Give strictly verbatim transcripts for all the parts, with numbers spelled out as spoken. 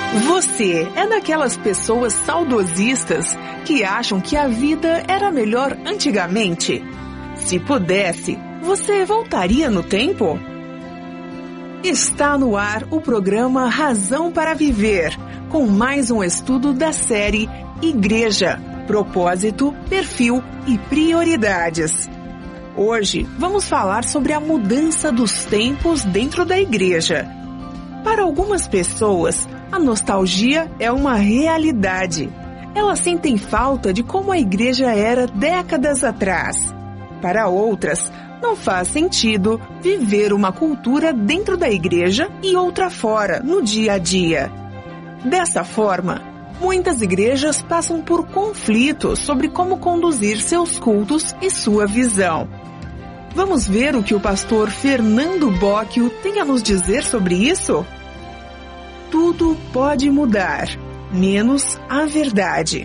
Você é daquelas pessoas saudosistas que acham que a vida era melhor antigamente? Se pudesse, você voltaria no tempo? Está no ar o programa Razão para Viver, com mais um estudo da série Igreja, Propósito, Perfil e Prioridades. Hoje vamos falar sobre a mudança dos tempos dentro da igreja. Para algumas pessoas, a nostalgia é uma realidade. Elas sentem falta de como a igreja era décadas atrás. Para outras, não faz sentido viver uma cultura dentro da igreja e outra fora, no dia a dia. Dessa forma, muitas igrejas passam por conflitos sobre como conduzir seus cultos e sua visão. Vamos ver o que o pastor Fernando Bocchio tem a nos dizer sobre isso? Tudo pode mudar, menos a verdade.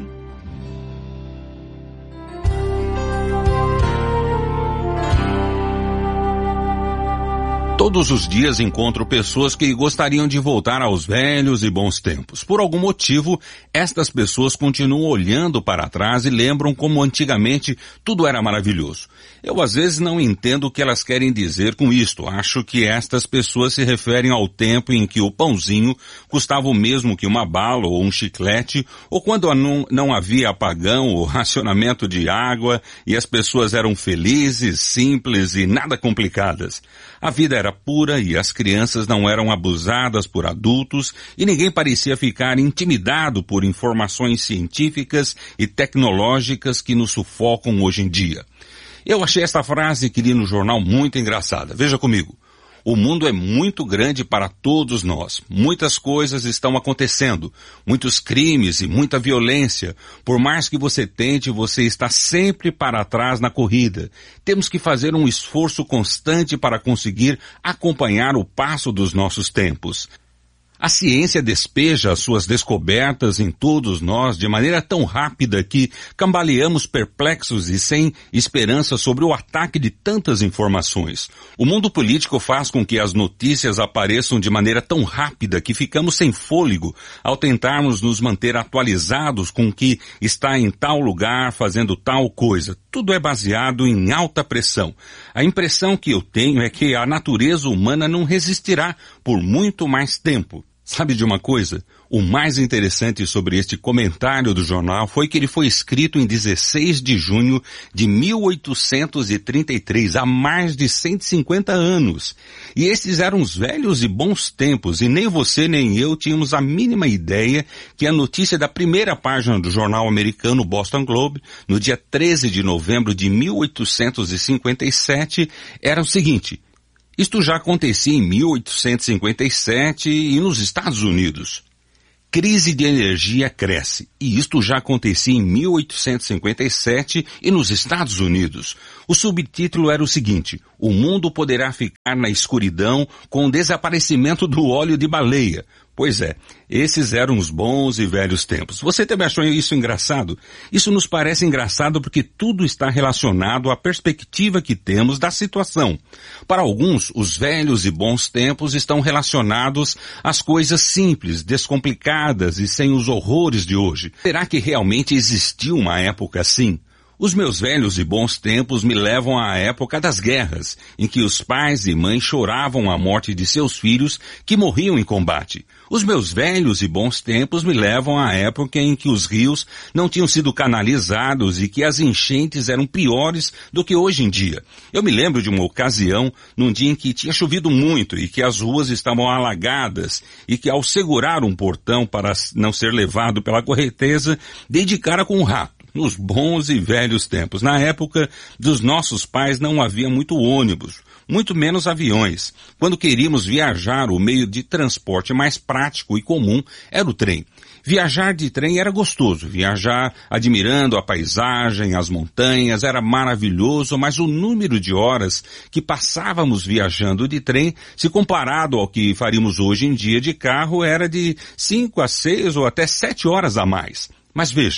Todos os dias encontro pessoas que gostariam de voltar aos velhos e bons tempos. Por algum motivo, estas pessoas continuam olhando para trás e lembram como antigamente tudo era maravilhoso. Eu às vezes não entendo o que elas querem dizer com isto. Acho que estas pessoas se referem ao tempo em que o pãozinho custava o mesmo que uma bala ou um chiclete, ou quando não, não havia apagão ou racionamento de água e as pessoas eram felizes, simples e nada complicadas. A vida era pura e as crianças não eram abusadas por adultos e ninguém parecia ficar intimidado por informações científicas e tecnológicas que nos sufocam hoje em dia. Eu achei esta frase que li no jornal muito engraçada. Veja comigo. O mundo é muito grande para todos nós. Muitas coisas estão acontecendo, muitos crimes e muita violência. Por mais que você tente, você está sempre para trás na corrida. Temos que fazer um esforço constante para conseguir acompanhar o passo dos nossos tempos. A ciência despeja as suas descobertas em todos nós de maneira tão rápida que cambaleamos perplexos e sem esperança sobre o ataque de tantas informações. O mundo político faz com que as notícias apareçam de maneira tão rápida que ficamos sem fôlego ao tentarmos nos manter atualizados com o que está em tal lugar fazendo tal coisa. Tudo é baseado em alta pressão. A impressão que eu tenho é que a natureza humana não resistirá por muito mais tempo. Sabe de uma coisa? O mais interessante sobre este comentário do jornal foi que ele foi escrito em dezesseis de junho de mil oitocentos e trinta e três, há mais de cento e cinquenta anos. E esses eram os velhos e bons tempos, e nem você nem eu tínhamos a mínima ideia que a notícia da primeira página do jornal americano Boston Globe, no dia treze de novembro de mil oitocentos e cinquenta e sete, era o seguinte: isto já acontecia em mil oitocentos e cinquenta e sete e nos Estados Unidos. Crise de energia cresce, e isto já acontecia em mil oitocentos e cinquenta e sete e nos Estados Unidos. O subtítulo era o seguinte: o mundo poderá ficar na escuridão com o desaparecimento do óleo de baleia. Pois é, esses eram os bons e velhos tempos. Você também achou isso engraçado? Isso nos parece engraçado porque tudo está relacionado à perspectiva que temos da situação. Para alguns, os velhos e bons tempos estão relacionados às coisas simples, descomplicadas e sem os horrores de hoje. Será que realmente existiu uma época assim? Os meus velhos e bons tempos me levam à época das guerras, em que os pais e mães choravam a morte de seus filhos que morriam em combate. Os meus velhos e bons tempos me levam à época em que os rios não tinham sido canalizados e que as enchentes eram piores do que hoje em dia. Eu me lembro de uma ocasião, num dia em que tinha chovido muito e que as ruas estavam alagadas e que ao segurar um portão para não ser levado pela correnteza, dei de cara com um rato. Nos bons e velhos tempos. Na época dos nossos pais não havia muito ônibus, muito menos aviões. Quando queríamos viajar, o meio de transporte mais prático e comum era o trem. Viajar de trem era gostoso, viajar admirando a paisagem, as montanhas, era maravilhoso, mas o número de horas que passávamos viajando de trem, se comparado ao que faríamos hoje em dia de carro, era de cinco a seis ou até sete horas a mais. Mas veja,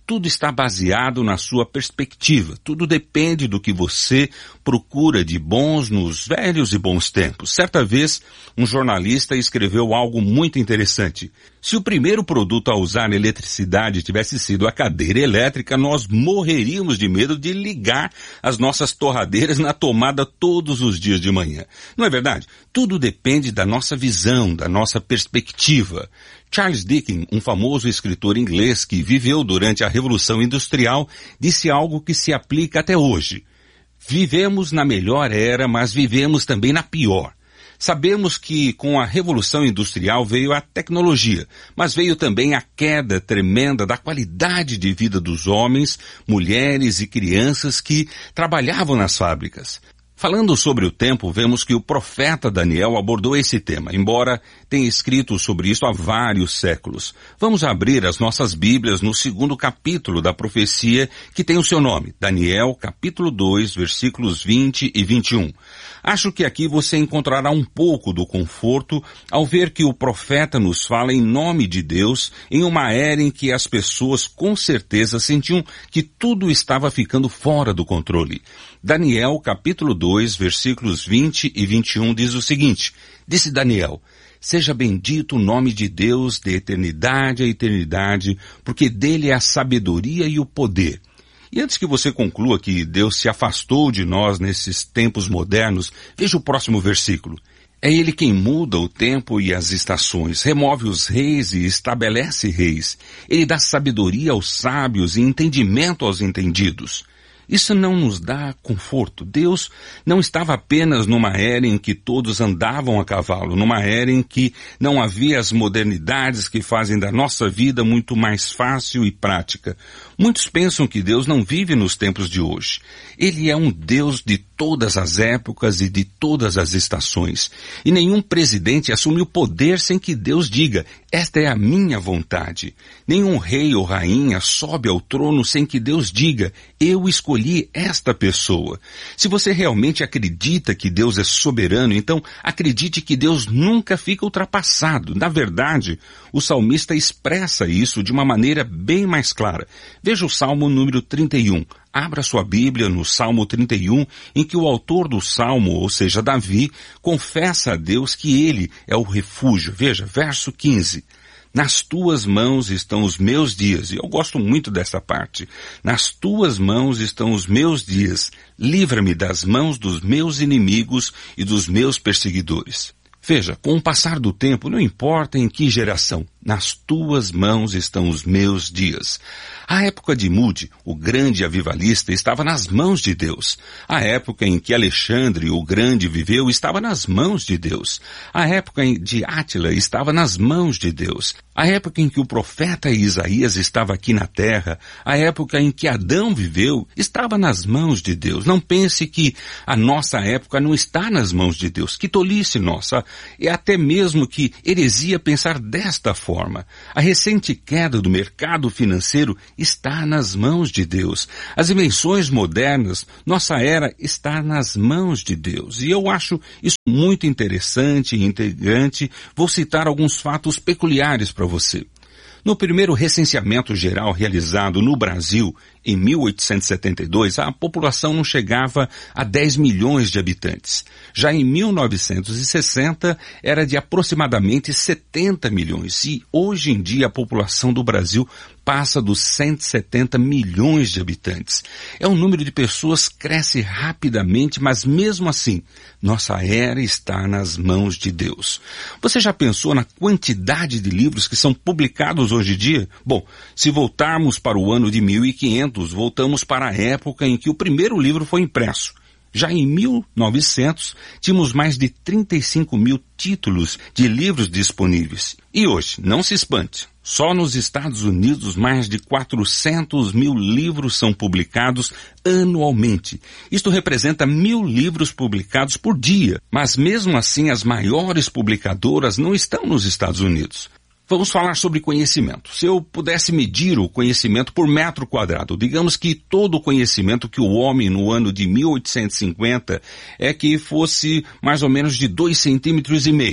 Tudo está baseado na sua perspectiva. Tudo depende do que você procura de bons nos velhos e bons tempos. Certa vez, um jornalista escreveu algo muito interessante. Se o primeiro produto a usar eletricidade tivesse sido a cadeira elétrica, nós morreríamos de medo de ligar as nossas torradeiras na tomada todos os dias de manhã. Não é verdade? Tudo depende da nossa visão, da nossa perspectiva. Charles Dickens, um famoso escritor inglês que viveu durante a Revolução Industrial, disse algo que se aplica até hoje. Vivemos na melhor era, mas vivemos também na pior. Sabemos que com a Revolução Industrial veio a tecnologia, mas veio também a queda tremenda da qualidade de vida dos homens, mulheres e crianças que trabalhavam nas fábricas. Falando sobre o tempo, vemos que o profeta Daniel abordou esse tema, embora tenha escrito sobre isso há vários séculos. Vamos abrir as nossas Bíblias no segundo capítulo da profecia que tem o seu nome, Daniel, capítulo dois, versículos vinte e vinte e um. Acho que aqui você encontrará um pouco do conforto ao ver que o profeta nos fala em nome de Deus em uma era em que as pessoas com certeza sentiam que tudo estava ficando fora do controle. Daniel, capítulo dois, versículos vinte e vinte e um diz o seguinte: disse Daniel, seja bendito o nome de Deus de eternidade a eternidade, porque dele é a sabedoria e o poder. E antes que você conclua que Deus se afastou de nós nesses tempos modernos, veja o próximo versículo. É Ele quem muda o tempo e as estações, remove os reis e estabelece reis. Ele dá sabedoria aos sábios e entendimento aos entendidos. Isso não nos dá conforto. Deus não estava apenas numa era em que todos andavam a cavalo, numa era em que não havia as modernidades que fazem da nossa vida muito mais fácil e prática. Muitos pensam que Deus não vive nos tempos de hoje. Ele é um Deus de todas as épocas e de todas as estações. E nenhum presidente assume o poder sem que Deus diga, esta é a minha vontade. Nenhum rei ou rainha sobe ao trono sem que Deus diga, eu escolhi esta pessoa. Se você realmente acredita que Deus é soberano, então acredite que Deus nunca fica ultrapassado. Na verdade, o salmista expressa isso de uma maneira bem mais clara. Veja o Salmo número trinta e um. Abra sua Bíblia no Salmo trinta e um, em que o autor do Salmo, ou seja, Davi, confessa a Deus que ele é o refúgio. Veja, verso quinze. Nas tuas mãos estão os meus dias. E eu gosto muito dessa parte. Nas tuas mãos estão os meus dias. Livra-me das mãos dos meus inimigos e dos meus perseguidores. Veja, com o passar do tempo, não importa em que geração, nas tuas mãos estão os meus dias. A época de Moody, o grande avivalista, estava nas mãos de Deus. A época em que Alexandre, o grande, viveu, estava nas mãos de Deus. A época de Átila estava nas mãos de Deus. A época em que o profeta Isaías estava aqui na terra, a época em que Adão viveu, estava nas mãos de Deus. Não pense que a nossa época não está nas mãos de Deus. Que tolice nossa! É até mesmo que heresia pensar desta forma. A recente queda do mercado financeiro está nas mãos de Deus. As invenções modernas, nossa era está nas mãos de Deus. E eu acho isso muito interessante e integrante. Vou citar alguns fatos peculiares para você. No primeiro recenseamento geral realizado no Brasil, em mil oitocentos e setenta e dois, a população não chegava a dez milhões de habitantes. Já em mil novecentos e sessenta, era de aproximadamente setenta milhões. E hoje em dia a população do Brasil passa dos cento e setenta milhões de habitantes. É um número de pessoas que cresce rapidamente, mas mesmo assim, nossa era está nas mãos de Deus. Você já pensou na quantidade de livros que são publicados hoje em dia? Bom, se voltarmos para o ano de mil e quinhentos, voltamos para a época em que o primeiro livro foi impresso. Já em mil e novecentos, tínhamos mais de trinta e cinco mil títulos de livros disponíveis. E hoje, não se espante, só nos Estados Unidos mais de quatrocentos mil livros são publicados anualmente. Isto representa mil livros publicados por dia. Mas mesmo assim, as maiores publicadoras não estão nos Estados Unidos. Vamos falar sobre conhecimento. Se eu pudesse medir o conhecimento por metro quadrado, digamos que todo o conhecimento que o homem no ano de mil oitocentos e cinquenta é que fosse mais ou menos de dois centímetros e meio.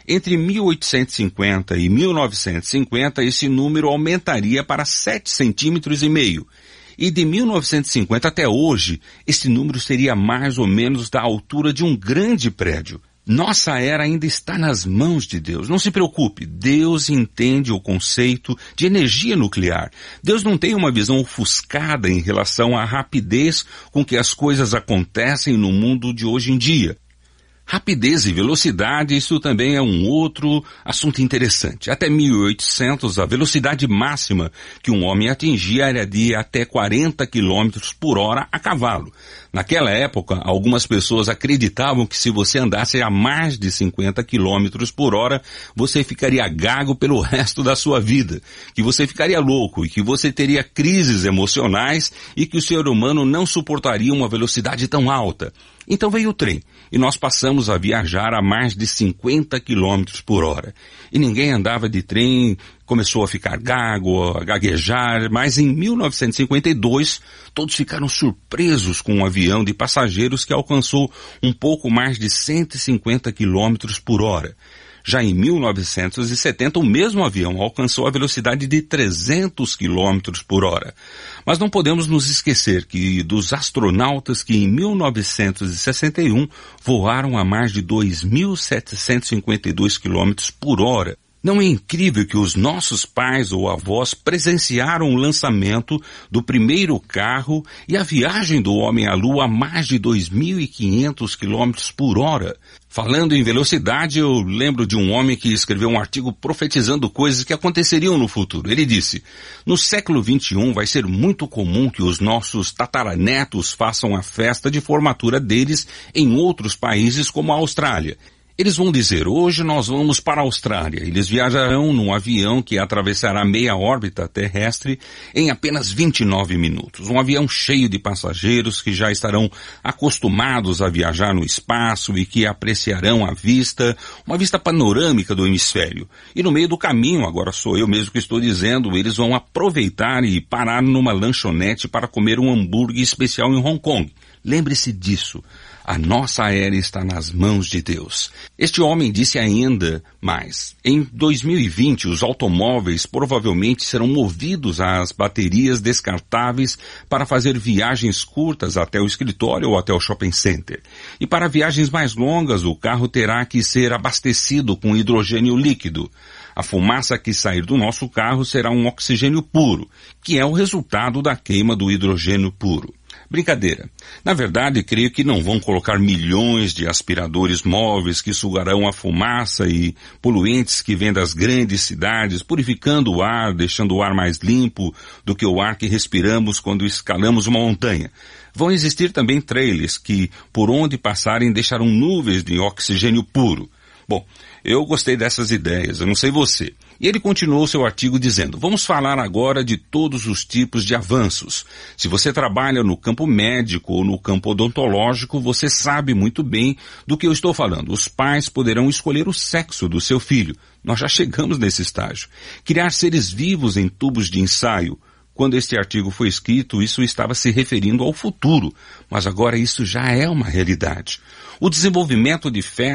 Entre mil oitocentos e cinquenta e mil novecentos e cinquenta, esse número aumentaria para sete centímetros e meio. E de mil novecentos e cinquenta até hoje, esse número seria mais ou menos da altura de um grande prédio. Nossa era ainda está nas mãos de Deus. Não se preocupe, Deus entende o conceito de energia nuclear. Deus não tem uma visão ofuscada em relação à rapidez com que as coisas acontecem no mundo de hoje em dia. Rapidez e velocidade, isso também é um outro assunto interessante. Até mil e oitocentos, a velocidade máxima que um homem atingia era de até quarenta quilômetros por hora a cavalo. Naquela época, algumas pessoas acreditavam que se você andasse a mais de cinquenta quilômetros por hora, você ficaria gago pelo resto da sua vida, que você ficaria louco e que você teria crises emocionais e que o ser humano não suportaria uma velocidade tão alta. Então veio o trem, e nós passamos a viajar a mais de cinquenta quilômetros por hora. E ninguém andava de trem, começou a ficar gago, a gaguejar, mas em mil novecentos e cinquenta e dois, todos ficaram surpresos com um avião de passageiros que alcançou um pouco mais de cento e cinquenta quilômetros por hora. Já em mil novecentos e setenta, o mesmo avião alcançou a velocidade de trezentos quilômetros por hora. Mas não podemos nos esquecer que dos astronautas que em mil novecentos e sessenta e um voaram a mais de dois mil setecentos e cinquenta e dois quilômetros por hora. Não é incrível que os nossos pais ou avós presenciaram o lançamento do primeiro carro e a viagem do homem à Lua a mais de dois mil e quinhentos quilômetros por hora? Falando em velocidade, eu lembro de um homem que escreveu um artigo profetizando coisas que aconteceriam no futuro. Ele disse, no século vinte e um vai ser muito comum que os nossos tataranetos façam a festa de formatura deles em outros países como a Austrália. Eles vão dizer, hoje nós vamos para a Austrália. Eles viajarão num avião que atravessará meia órbita terrestre em apenas vinte e nove minutos. Um avião cheio de passageiros que já estarão acostumados a viajar no espaço e que apreciarão a vista, uma vista panorâmica do hemisfério. E no meio do caminho, agora sou eu mesmo que estou dizendo, eles vão aproveitar e parar numa lanchonete para comer um hambúrguer especial em Hong Kong. Lembre-se disso. A nossa era está nas mãos de Deus. Este homem disse ainda mais. Em dois mil e vinte, os automóveis provavelmente serão movidos às baterias descartáveis para fazer viagens curtas até o escritório ou até o shopping center. E para viagens mais longas, o carro terá que ser abastecido com hidrogênio líquido. A fumaça que sair do nosso carro será um oxigênio puro, que é o resultado da queima do hidrogênio puro. Brincadeira. Na verdade, creio que não vão colocar milhões de aspiradores móveis que sugarão a fumaça e poluentes que vêm das grandes cidades, purificando o ar, deixando o ar mais limpo do que o ar que respiramos quando escalamos uma montanha. Vão existir também trailers que, por onde passarem, deixarão nuvens de oxigênio puro. Bom, eu gostei dessas ideias, eu não sei você. E ele continuou seu artigo dizendo, vamos falar agora de todos os tipos de avanços. Se você trabalha no campo médico ou no campo odontológico, você sabe muito bem do que eu estou falando. Os pais poderão escolher o sexo do seu filho. Nós já chegamos nesse estágio. Criar seres vivos em tubos de ensaio. Quando este artigo foi escrito, isso estava se referindo ao futuro, mas agora isso já é uma realidade. O desenvolvimento de fetos